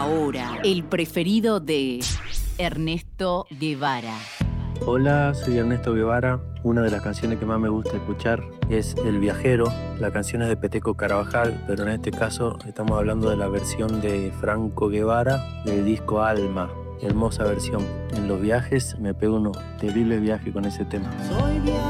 Ahora, el preferido de Ernesto Guevara. Hola, soy Ernesto Guevara. Una de las canciones que más me gusta escuchar es El Viajero. La canción es de Peteco Carabajal, pero en este caso estamos hablando de la versión de Franco Guevara del disco Alma. Hermosa versión. En los viajes me pego unos terribles viajes con ese tema. Soy